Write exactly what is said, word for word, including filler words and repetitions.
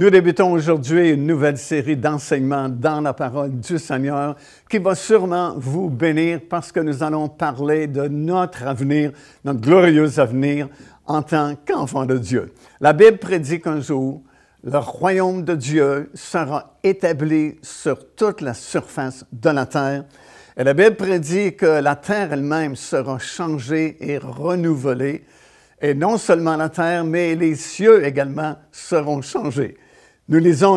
Nous débutons aujourd'hui une nouvelle série d'enseignements dans la parole du Seigneur qui va sûrement vous bénir parce que nous allons parler de notre avenir, notre glorieux avenir en tant qu'enfants de Dieu. La Bible prédit qu'un jour, le royaume de Dieu sera établi sur toute la surface de la terre. Et la Bible prédit que la terre elle-même sera changée et renouvelée. Et non seulement la terre, mais les cieux également seront changés. Nous lisons